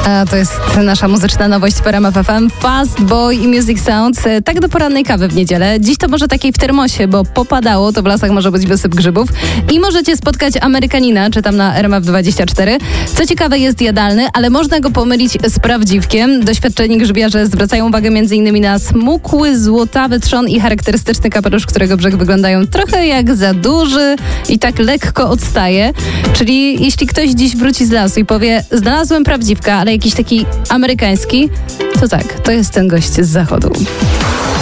A to jest nasza muzyczna nowość w RMF FM. Fast Boy i Music Sounds. Tak do porannej kawy w niedzielę. Dziś to może takiej w termosie, bo popadało, to w lasach może być wysyp grzybów. I możecie spotkać Amerykanina, czytam na RMF24. Co ciekawe, jest jadalny, ale można go pomylić z prawdziwkiem. Doświadczeni grzybiarze zwracają uwagę m.in. na smukły, złotawy trzon i charakterystyczny kapelusz, którego brzeg wyglądają trochę jak za duży i tak lekko odstaje. Czyli jeśli ktoś dziś wróci z lasu i powie, znalazłem prawdziwka, ale jakiś taki amerykański, to tak, to jest ten gość z zachodu.